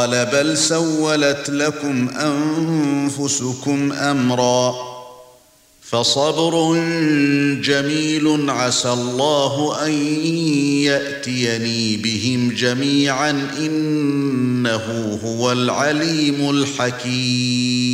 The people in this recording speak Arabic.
قال بل سولت لكم أنفسكم أمرا فصبر جميل عسى الله أن يأتيني بهم جميعا إنه هو العليم الحكيم